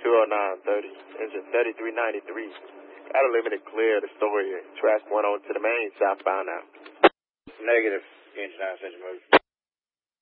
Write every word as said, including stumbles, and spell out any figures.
two oh nine thirty, engine thirty-three ninety-three. Got a limited clear the story. Track one on to the main, southbound now. Negative, engine nine, Central Move.